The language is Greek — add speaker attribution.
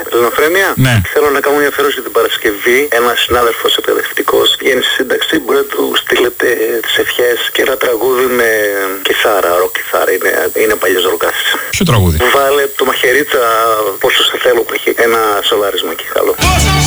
Speaker 1: Ελληνοφρένεια.
Speaker 2: Ναι.
Speaker 1: Θέλω να κάνω μια αφιέρωση για την Παρασκευή. Ένας συνάδελφος εκπαιδευτικός βγαίνει στη σύνταξη. Μπορεί να του στείλετε τις ευχές και ένα τραγούδι με κιθάρα, ροκ κιθάρα. Είναι παλιός ροκάς.
Speaker 2: Ποιο τραγούδι?
Speaker 1: Βάλε το Μαχαιρίτσα, πόσο σε θέλω, που έχει ένα σολάρισμα εκεί. Καλό.